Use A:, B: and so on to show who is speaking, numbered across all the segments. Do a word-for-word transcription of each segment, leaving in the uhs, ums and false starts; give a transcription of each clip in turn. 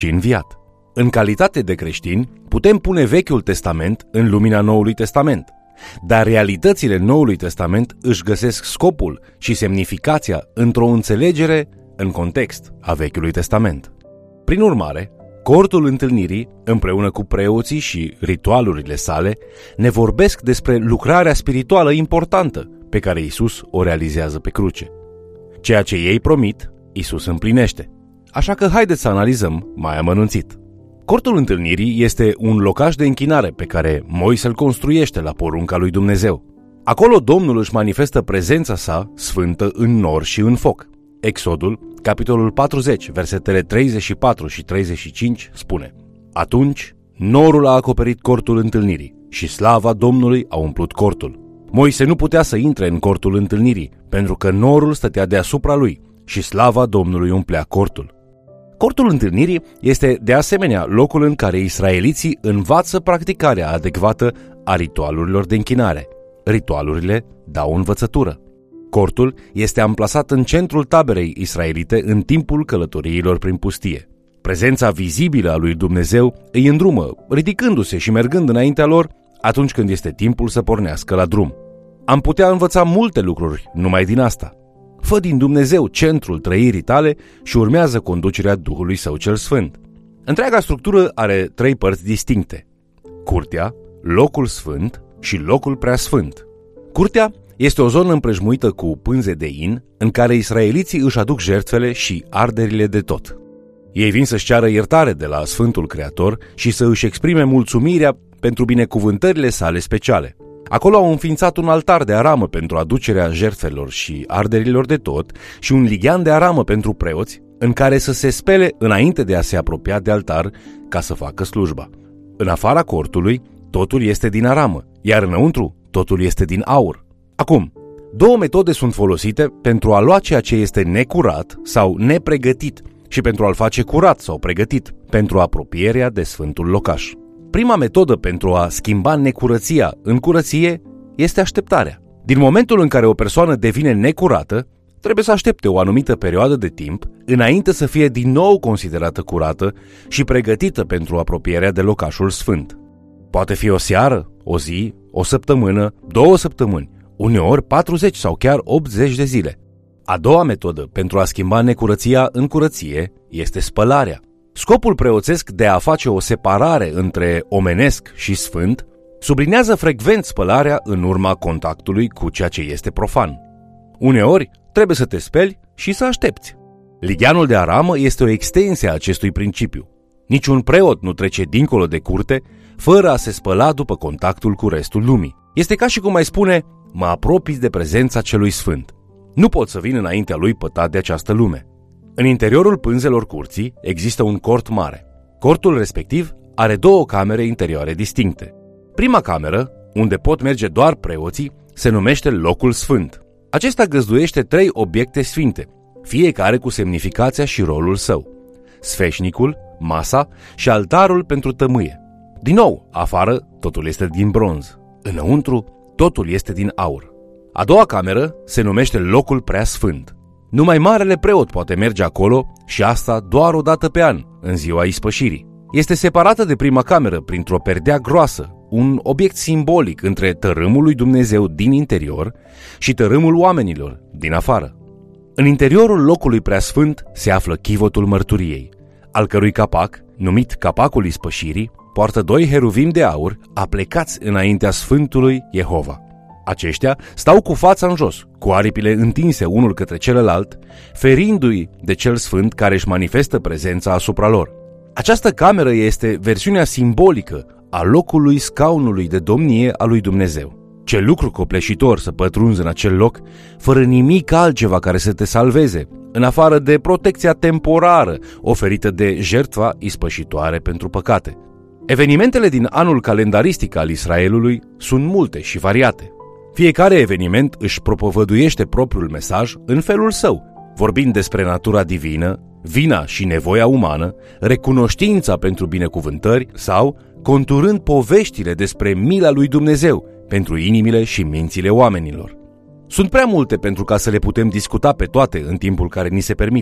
A: și înviat. În calitate de creștini, putem pune Vechiul Testament în lumina Noului Testament, dar realitățile Noului Testament își găsesc scopul și semnificația într-o înțelegere în context a Vechiului Testament. Prin urmare, cortul întâlnirii, împreună cu preoții și ritualurile sale, ne vorbesc despre lucrarea spirituală importantă pe care Iisus o realizează pe cruce. Ceea ce ei promit, Iisus împlinește. Așa că haideți să analizăm mai amănunțit. Cortul întâlnirii este un locaș de închinare pe care Moise îl construiește la porunca lui Dumnezeu. Acolo Domnul își manifestă prezența sa sfântă în nor și în foc. Exodul, capitolul patruzeci, versetele treizeci și patru și treizeci și cinci spune: Atunci norul a acoperit cortul întâlnirii și slava Domnului a umplut cortul. Moise nu putea să intre în cortul întâlnirii, pentru că norul stătea deasupra lui și slava Domnului umplea cortul. Cortul întâlnirii este de asemenea locul în care israeliții învață practicarea adecvată a ritualurilor de închinare. Ritualurile dau învățătură. Cortul este amplasat în centrul taberei israelite în timpul călătoriilor prin pustie. Prezența vizibilă a lui Dumnezeu îi îndrumă, ridicându-se și mergând înaintea lor atunci când este timpul să pornească la drum. Am putea învăța multe lucruri numai din asta. Fă din Dumnezeu centrul trăirii tale și urmează conducerea Duhului Său cel Sfânt. Întreaga structură are trei părți distincte: curtea, locul sfânt și locul preasfânt. Curtea este o zonă împrejmuită cu pânze de in, în care israeliții își aduc jertfele și arderile de tot. Ei vin să-și ceară iertare de la Sfântul Creator și să își exprime mulțumirea pentru binecuvântările sale speciale. Acolo au înființat un altar de aramă pentru aducerea jertfelor și arderilor de tot și un lighean de aramă pentru preoți, în care să se spele înainte de a se apropia de altar ca să facă slujba. În afara cortului, totul este din aramă, iar înăuntru, totul este din aur. Acum, două metode sunt folosite pentru a lua ceea ce este necurat sau nepregătit și pentru a-l face curat sau pregătit pentru apropierea de sfântul locaș. Prima metodă pentru a schimba necurăția în curăție este așteptarea. Din momentul în care o persoană devine necurată, trebuie să aștepte o anumită perioadă de timp înainte să fie din nou considerată curată și pregătită pentru apropierea de locașul sfânt. Poate fi o seară, o zi, o săptămână, două săptămâni, uneori patruzeci sau chiar optzeci de zile. A doua metodă pentru a schimba necurăția în curăție este spălarea. Scopul preoțesc de a face o separare între omenesc și sfânt sublinează frecvent spălarea în urma contactului cu ceea ce este profan. Uneori trebuie să te speli și să aștepți. Ligheanul de aramă este o extensie a acestui principiu. Niciun preot nu trece dincolo de curte fără a se spăla după contactul cu restul lumii. Este ca și cum ai spune: mă apropii de prezența celui sfânt. Nu pot să vin înaintea lui pătat de această lume. În interiorul pânzelor curții există un cort mare. Cortul respectiv are două camere interioare distincte. Prima cameră, unde pot merge doar preoții, se numește locul sfânt. Acesta găzduiește trei obiecte sfinte, fiecare cu semnificația și rolul său: sfeșnicul, masa și altarul pentru tămâie. Din nou, afară totul este din bronz, înăuntru totul este din aur. A doua cameră se numește locul preasfânt. Numai marele preot poate merge acolo și asta doar o dată pe an, în ziua ispășirii. Este separată de prima cameră printr-o perdea groasă, un obiect simbolic între tărâmul lui Dumnezeu din interior și tărâmul oamenilor din afară. În interiorul locului preasfânt se află chivotul mărturiei, al cărui capac, numit capacul ispășirii, poartă doi heruvim de aur aplecați înaintea Sfântului Jehova. Aceștia stau cu fața în jos, cu aripile întinse unul către celălalt, ferindu-i de cel sfânt care își manifestă prezența asupra lor. Această cameră este versiunea simbolică a locului scaunului de domnie a lui Dumnezeu. Ce lucru copleșitor să pătrunzi în acel loc, fără nimic altceva care să te salveze, în afară de protecția temporară oferită de jertfa ispășitoare pentru păcate. Evenimentele din anul calendaristic al Israelului sunt multe și variate. Fiecare eveniment își propovăduiește propriul mesaj în felul său, vorbind despre natura divină, vina și nevoia umană, recunoștința pentru binecuvântări sau conturând poveștile despre mila lui Dumnezeu pentru inimile și mințile oamenilor. Sunt prea multe pentru ca să le putem discuta pe toate în timpul care ni se permite,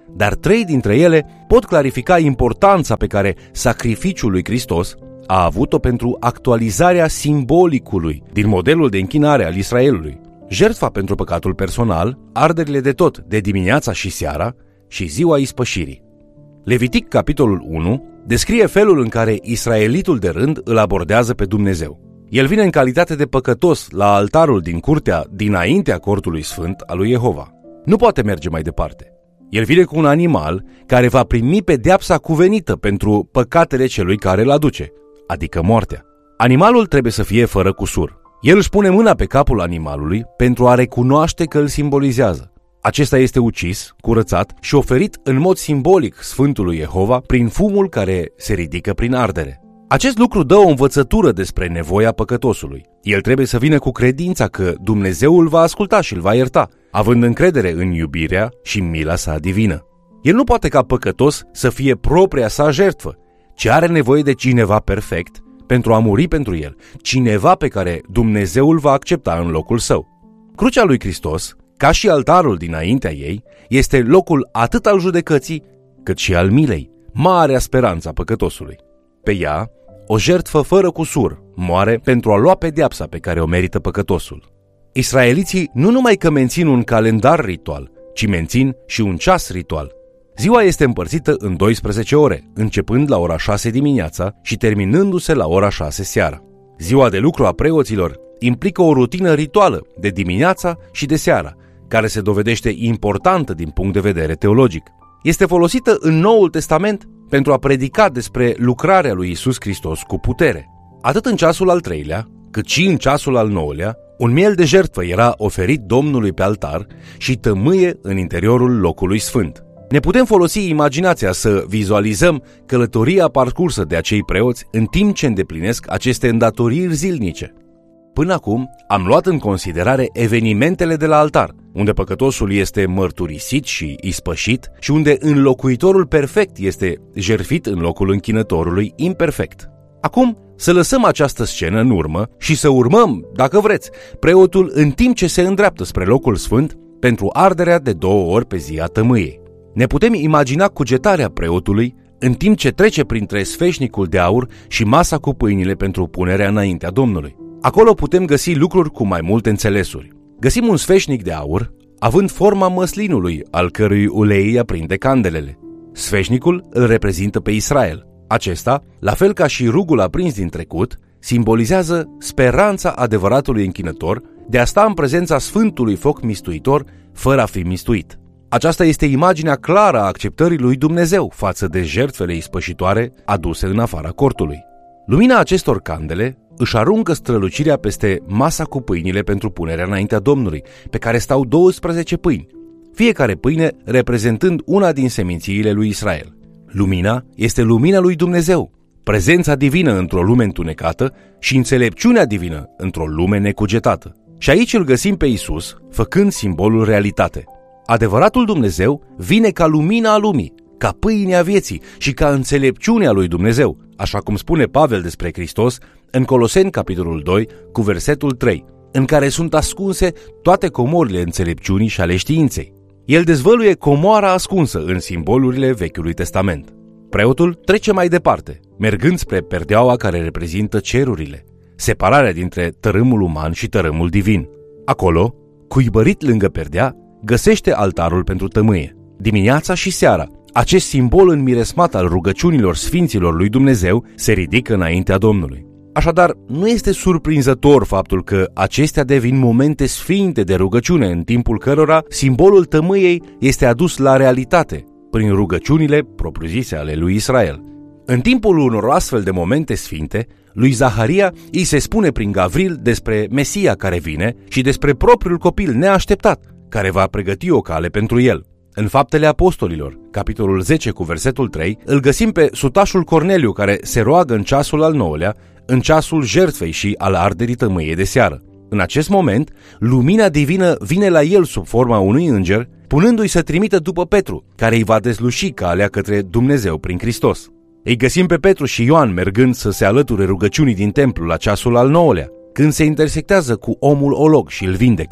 A: dar trei dintre ele pot clarifica importanța pe care sacrificiul lui Hristos a avut-o pentru actualizarea simbolicului din modelul de închinare al Israelului. Jertfa pentru păcatul personal, arderile de tot de dimineața și seara și ziua ispășirii. Levitic, capitolul unu, descrie felul în care israelitul de rând îl abordează pe Dumnezeu. El vine în calitate de păcătos la altarul din curtea dinaintea cortului sfânt al lui Jehova. Nu poate merge mai departe. El vine cu un animal care va primi pedeapsa cuvenită pentru păcatele celui care îl aduce, adică moartea. Animalul trebuie să fie fără cusur. El își pune mâna pe capul animalului pentru a recunoaște că îl simbolizează. Acesta este ucis, curățat și oferit în mod simbolic Sfântului Jehova prin fumul care se ridică prin ardere. Acest lucru dă o învățătură despre nevoia păcătosului. El trebuie să vină cu credința că Dumnezeu îl va asculta și îl va ierta, având încredere în iubirea și mila sa divină. El nu poate ca păcătos să fie propria sa jertfă, ci are nevoie de cineva perfect pentru a muri pentru el, cineva pe care Dumnezeu îl va accepta în locul său. Crucea lui Hristos, ca și altarul dinaintea ei, este locul atât al judecății, cât și al milei, marea speranță a păcătosului. Pe ea, o jertfă fără cusur moare pentru a lua pedeapsa pe care o merită păcătosul. Israeliții nu numai că mențin un calendar ritual, ci mențin și un ceas ritual. Ziua este împărțită în douăsprezece ore, începând la ora șase dimineața și terminându-se la ora șase seara. Ziua de lucru a preoților implică o rutină rituală de dimineața și de seara, care se dovedește importantă din punct de vedere teologic. Este folosită în Noul Testament pentru a predica despre lucrarea lui Iisus Hristos cu putere. Atât în ceasul al treilea, cât și în ceasul al nouălea, un miel de jertfă era oferit Domnului pe altar și tămâie în interiorul locului sfânt. Ne putem folosi imaginația să vizualizăm călătoria parcursă de acei preoți în timp ce îndeplinesc aceste îndatoriri zilnice. Până acum am luat în considerare evenimentele de la altar, unde păcătosul este mărturisit și ispășit și unde înlocuitorul perfect este jertfit în locul închinătorului imperfect. Acum să lăsăm această scenă în urmă și să urmăm, dacă vreți, preotul în timp ce se îndreaptă spre locul sfânt pentru arderea de două ori pe zi a tămâiei. Ne putem imagina cugetarea preotului în timp ce trece printre sfeșnicul de aur și masa cu pâinile pentru punerea înaintea Domnului. Acolo putem găsi lucruri cu mai multe înțelesuri. Găsim un sfeșnic de aur, având forma măslinului, al cărui ulei aprinde candelele. Sfeșnicul îl reprezintă pe Israel. Acesta, la fel ca și rugul aprins din trecut, simbolizează speranța adevăratului închinător de a sta în prezența Sfântului Foc Mistuitor, fără a fi mistuit. Aceasta este imaginea clară a acceptării lui Dumnezeu față de jertfele ispășitoare aduse în afara cortului. Lumina acestor candele își aruncă strălucirea peste masa cu pâinile pentru punerea înaintea Domnului, pe care stau douăsprezece pâini, fiecare pâine reprezentând una din semințiile lui Israel. Lumina este lumina lui Dumnezeu, prezența divină într-o lume întunecată și înțelepciunea divină într-o lume necugetată. Și aici îl găsim pe Iisus, făcând simbolul realitate. Adevăratul Dumnezeu vine ca lumina a lumii, ca pâinea vieții și ca înțelepciunea lui Dumnezeu, așa cum spune Pavel despre Hristos în Coloseni, capitolul doi, cu versetul trei, în care sunt ascunse toate comorile înțelepciunii și ale științei. El dezvăluie comoara ascunsă în simbolurile Vechiului Testament. Preotul trece mai departe, mergând spre perdeaua care reprezintă cerurile, separarea dintre tărâmul uman și tărâmul divin. Acolo, cuibărit lângă perdea, găsește altarul pentru tămâie. Dimineața și seara, acest simbol înmiresmat al rugăciunilor sfinților lui Dumnezeu se ridică înaintea Domnului. Așadar, nu este surprinzător faptul că acestea devin momente sfinte de rugăciune, în timpul cărora simbolul tămâiei este adus la realitate, prin rugăciunile propriu-zise ale lui Israel. În timpul unor astfel de momente sfinte, lui Zaharia îi se spune prin Gavril despre Mesia care vine și despre propriul copil neașteptat, care va pregăti o cale pentru el. În Faptele Apostolilor, capitolul zece cu versetul trei, îl găsim pe sutașul Corneliu care se roagă în ceasul al nouălea, în ceasul jertfei și al arderii tămâiei de seară. În acest moment, lumina divină vine la el sub forma unui înger, punându-i să trimită după Petru, care îi va dezluși calea către Dumnezeu prin Hristos. Îi găsim pe Petru și Ioan mergând să se alăture rugăciunii din templu la ceasul al nouălea, când se intersectează cu omul olog și îl vindecă.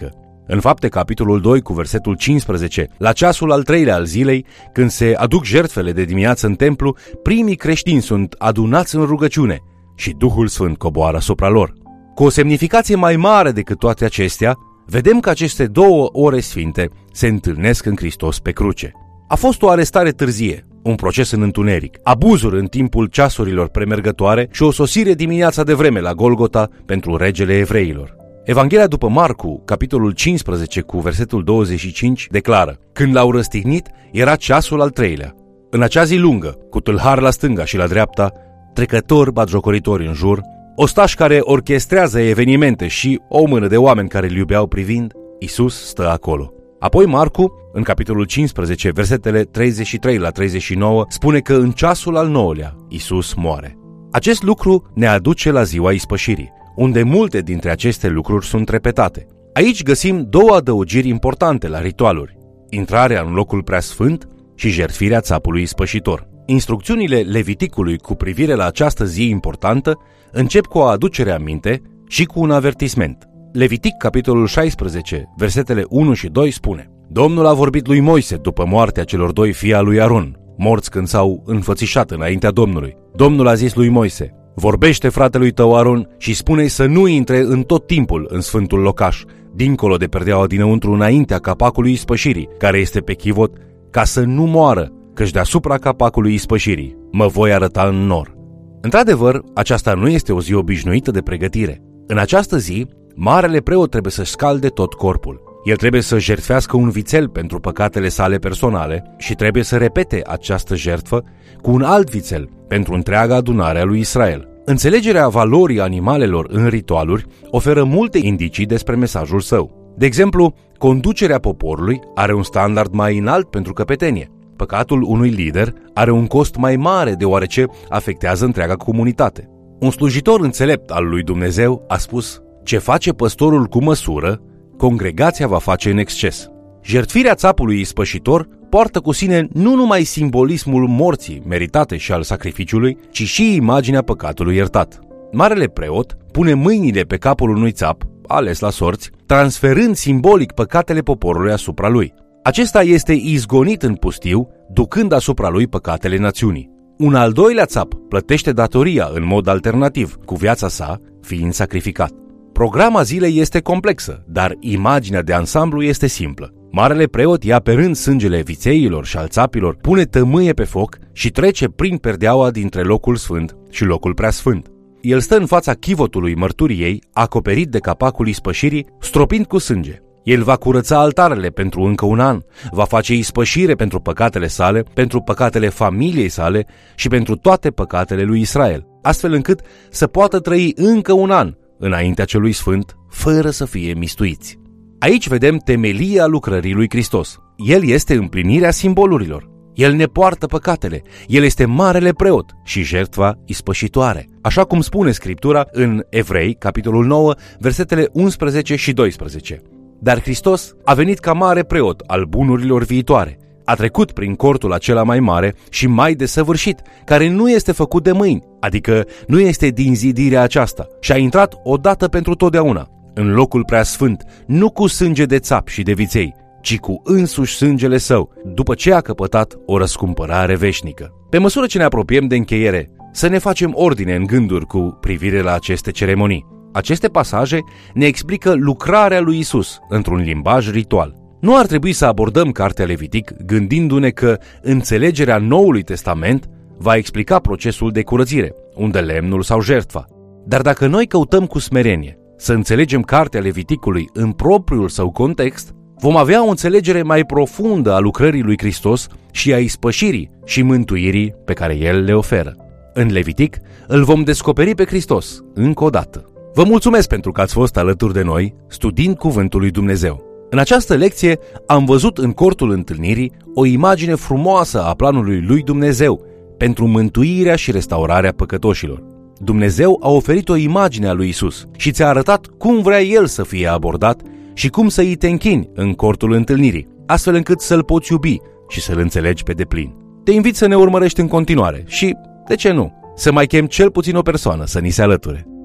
A: În Fapte, capitolul doi, cu versetul cincisprezece, la ceasul al treilea al zilei, când se aduc jertfele de dimineață în templu, primii creștini sunt adunați în rugăciune și Duhul Sfânt coboară asupra lor. Cu o semnificație mai mare decât toate acestea, vedem că aceste două ore sfinte se întâlnesc în Hristos pe cruce. A fost o arestare târzie, un proces în întuneric, abuzuri în timpul ceasurilor premergătoare și o sosire dimineața de vreme la Golgota pentru regele evreilor. Evanghelia după Marcu, capitolul cincisprezece, cu versetul douăzeci și cinci, declară: când l-au răstignit, era ceasul al treilea. În acea zi lungă, cu tâlhari la stânga și la dreapta, trecători batjocoritori în jur, ostași care orchestrează evenimente și o mână de oameni care îl iubeau privind, Iisus stă acolo. Apoi Marcu, în capitolul cincisprezece, versetele treizeci și trei la treizeci și nouă, spune că în ceasul al nouălea Iisus moare. Acest lucru ne aduce la ziua ispășirii, unde multe dintre aceste lucruri sunt repetate. Aici găsim două adăugiri importante la ritualuri: intrarea în locul preasfânt și jertfirea țapului ispășitor. Instrucțiunile Leviticului cu privire la această zi importantă încep cu o aducere aminte și cu un avertisment. Levitic, capitolul șaisprezece, versetele unu și doi spune: Domnul a vorbit lui Moise după moartea celor doi fii al lui Aron, morți când s-au înfățișat înaintea Domnului. Domnul a zis lui Moise: vorbește fratelui tău Aron și spune-i să nu intre în tot timpul în sfântul locaș, dincolo de perdeaua dinăuntru, înaintea capacului ispășirii, care este pe chivot, ca să nu moară, căci deasupra capacului ispășirii mă voi arăta în nor. Într-adevăr, aceasta nu este o zi obișnuită de pregătire. În această zi, marele preot trebuie să scalde tot corpul. El trebuie să jertfească un vițel pentru păcatele sale personale și trebuie să repete această jertfă cu un alt vițel pentru întreaga adunare a lui Israel. Înțelegerea valorii animalelor în ritualuri oferă multe indicii despre mesajul său. De exemplu, conducerea poporului are un standard mai înalt pentru căpetenie. Păcatul unui lider are un cost mai mare deoarece afectează întreaga comunitate. Un slujitor înțelept al lui Dumnezeu a spus: ce face păstorul cu măsură, congregația va face în exces. Jertfirea țapului ispășitor poartă cu sine nu numai simbolismul morții meritate și al sacrificiului, ci și imaginea păcatului iertat. Marele preot pune mâinile pe capul unui țap, ales la sorți, transferând simbolic păcatele poporului asupra lui. Acesta este izgonit în pustiu, ducând asupra lui păcatele națiunii. Un al doilea țap plătește datoria în mod alternativ, cu viața sa fiind sacrificat. Programa zilei este complexă, dar imaginea de ansamblu este simplă. Marele preot ia pe rând sângele vițeilor și al țapilor, pune tămâie pe foc și trece prin perdeaua dintre locul sfânt și locul preasfânt. El stă în fața chivotului mărturiei, acoperit de capacul ispășirii, stropind cu sânge. El va curăța altarele pentru încă un an, va face ispășire pentru păcatele sale, pentru păcatele familiei sale și pentru toate păcatele lui Israel, astfel încât să poată trăi încă un an înaintea celui sfânt, fără să fie mistuiți. Aici vedem temelia lucrării lui Hristos. El este împlinirea simbolurilor. El ne poartă păcatele. El este marele preot și jertfa ispășitoare. Așa cum spune Scriptura în Evrei, capitolul nouă, versetele unsprezece și doisprezece. Dar Hristos a venit ca mare preot al bunurilor viitoare. A trecut prin cortul acela mai mare și mai desăvârșit, care nu este făcut de mâini, adică nu este din zidirea aceasta, și a intrat odată pentru totdeauna în locul preasfânt, nu cu sânge de țap și de viței, ci cu însuși sângele său, după ce a căpătat o răscumpărare veșnică. Pe măsură ce ne apropiem de încheiere, să ne facem ordine în gânduri cu privire la aceste ceremonii. Aceste pasaje ne explică lucrarea lui Isus într-un limbaj ritual. Nu ar trebui să abordăm cartea Levitic gândindu-ne că înțelegerea Noului Testament va explica procesul de curățire, unde lemnul sau jertfa. Dar dacă noi căutăm cu smerenie să înțelegem cartea Leviticului în propriul său context, vom avea o înțelegere mai profundă a lucrării lui Hristos și a ispășirii și mântuirii pe care El le oferă. În Levitic îl vom descoperi pe Hristos încă o dată. Vă mulțumesc pentru că ați fost alături de noi studiind Cuvântul lui Dumnezeu. În această lecție am văzut în cortul întâlnirii o imagine frumoasă a planului lui Dumnezeu pentru mântuirea și restaurarea păcătoșilor. Dumnezeu a oferit o imagine a lui Isus și ți-a arătat cum vrea El să fie abordat și cum să îi te închini în cortul întâlnirii, astfel încât să-L poți iubi și să-L înțelegi pe deplin. Te invit să ne urmărești în continuare și, de ce nu, să mai chem cel puțin o persoană să ni se alăture.